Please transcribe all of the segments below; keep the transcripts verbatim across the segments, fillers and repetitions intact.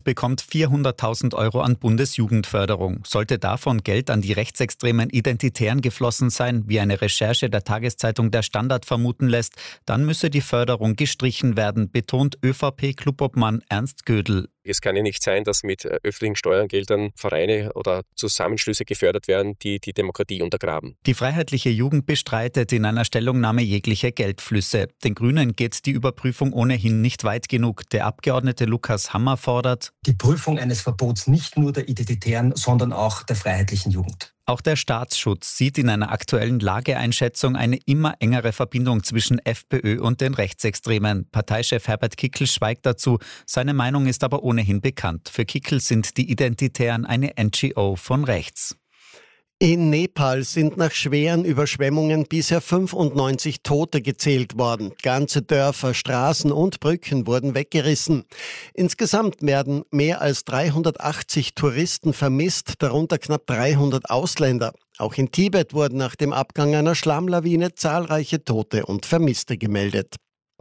bekommt vierhunderttausend Euro an Bundesjugendförderung. Sollte davon Geld an die rechtsextremen Identitären geflossen sein, wie eine Recherche der Tageszeitung Der Standard vermuten lässt, dann müsse die Förderung gestrichen werden, betont ÖVP-Clubobmann Ernst Gödel. Es kann ja nicht sein, dass mit öffentlichen Steuergeldern Vereine oder Zusammenschlüsse gefördert werden, die die Demokratie untergraben. Die Freiheitliche Jugend bestreitet in einer Stellungnahme jegliche Geldflüsse. Den Grünen geht die Überprüfung ohnehin nicht weit genug. Der Abgeordnete Lukas Hammer fordert die Prüfung eines Verbots nicht nur der Identitären, sondern auch der Freiheitlichen Jugend. Auch der Staatsschutz sieht in einer aktuellen Lageeinschätzung eine immer engere Verbindung zwischen FPÖ und den Rechtsextremen. Parteichef Herbert Kickl schweigt dazu. Seine Meinung ist aber ohnehin bekannt. Für Kickl sind die Identitären eine N G O von rechts. In Nepal sind nach schweren Überschwemmungen bisher fünfundneunzig Tote gezählt worden. Ganze Dörfer, Straßen und Brücken wurden weggerissen. Insgesamt werden mehr als dreihundertachtzig Touristen vermisst, darunter knapp dreihundert Ausländer. Auch in Tibet wurden nach dem Abgang einer Schlammlawine zahlreiche Tote und Vermisste gemeldet.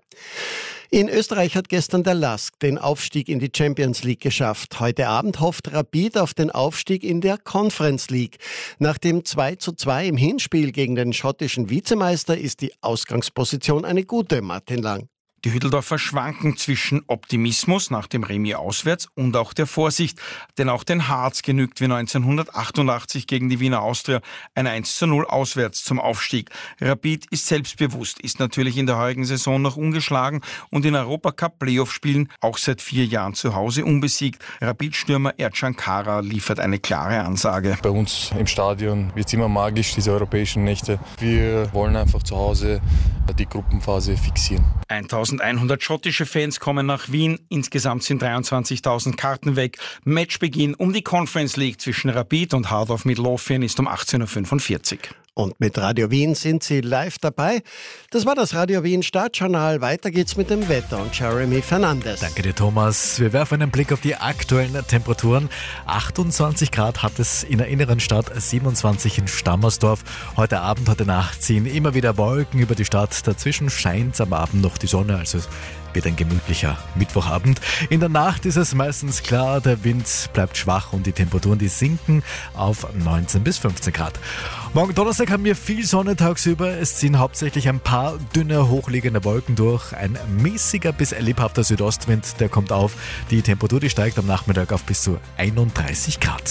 In Österreich hat gestern der Lask den Aufstieg in die Champions League geschafft. Heute Abend hofft Rapid auf den Aufstieg in der Conference League. Nach dem zwei zu zwei im Hinspiel gegen den schottischen Vizemeister ist die Ausgangsposition eine gute, Martin Lang. Die Hütteldorfer schwanken zwischen Optimismus nach dem Remis auswärts und auch der Vorsicht. Denn auch den Harz genügt wie neunzehnhundertachtundachtzig gegen die Wiener Austria ein eins zu null auswärts zum Aufstieg. Rapid ist selbstbewusst, ist natürlich in der heurigen Saison noch ungeschlagen und in Europacup-Playoff-Spielen auch seit vier Jahren zu Hause unbesiegt. Rapid-Stürmer Ercan Kara liefert eine klare Ansage. Bei uns im Stadion wird es immer magisch, diese europäischen Nächte. Wir wollen einfach zu Hause die Gruppenphase fixieren. eintausendeinhundert schottische Fans kommen nach Wien. Insgesamt sind dreiundzwanzigtausend Karten weg. Matchbeginn um die Conference League zwischen Rapid und Heart of Midlothian ist um achtzehn Uhr fünfundvierzig. Und mit Radio Wien sind Sie live dabei. Das war das Radio Wien Startjournal. Weiter geht's mit dem Wetter und Jeremy Fernandes. Danke dir, Thomas. Wir werfen einen Blick auf die aktuellen Temperaturen. achtundzwanzig Grad hat es in der inneren Stadt, siebenundzwanzig in Stammersdorf. Heute Abend, heute Nacht ziehen immer wieder Wolken über die Stadt. Dazwischen scheint am Abend noch die Sonne, also wird ein gemütlicher Mittwochabend. In der Nacht ist es meistens klar, der Wind bleibt schwach und die Temperaturen, die sinken auf neunzehn bis fünfzehn Grad. Morgen Donnerstag haben wir viel Sonne tagsüber. Es ziehen hauptsächlich ein paar dünne, hochliegende Wolken durch. Ein mäßiger bis lebhafter Südostwind, der kommt auf. Die Temperatur, die steigt am Nachmittag auf bis zu einunddreißig Grad.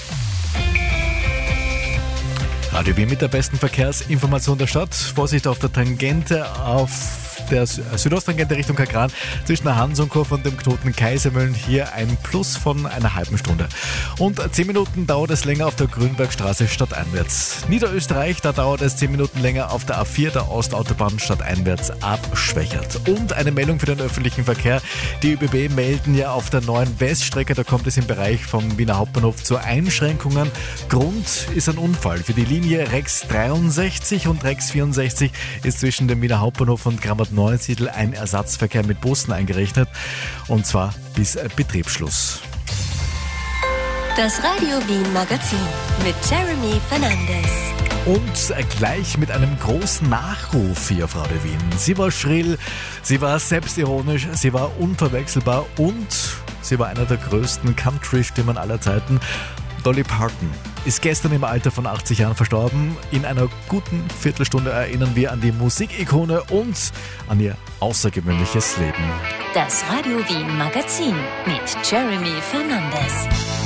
Radio Wien mit der besten Verkehrsinformation der Stadt. Vorsicht auf der Tangente, auf der Südosttangente Richtung Kagran zwischen der Hansonkurve und dem Knoten Kaisermühlen. Hier ein Plus von einer halben Stunde. Und zehn Minuten dauert es länger auf der Grünbergstraße stadteinwärts. Niederösterreich, da dauert es zehn Minuten länger auf der A vier, der Ostautobahn stadteinwärts ab Schwächert. Und eine Meldung für den öffentlichen Verkehr. Die ÖBB melden ja auf der neuen Weststrecke, da kommt es im Bereich vom Wiener Hauptbahnhof zu Einschränkungen. Grund ist ein Unfall. Für die Linie Rex dreiundsechzig und Rex vierundsechzig ist zwischen dem Wiener Hauptbahnhof und Grammat-Neusiedl ein Ersatzverkehr mit Bussen eingerichtet, und zwar bis Betriebsschluss. Das Radio Wien Magazin mit Jeremy Fernandes. Und gleich mit einem großen Nachruf hier auf Radio Wien. Sie war schrill, sie war selbstironisch, sie war unverwechselbar und sie war einer der größten Country-Stimmen aller Zeiten. Dolly Parton ist gestern im Alter von achtzig Jahren verstorben. In einer guten Viertelstunde erinnern wir an die Musikikone und an ihr außergewöhnliches Leben. Das Radio Wien Magazin mit Jeremy Fernandes.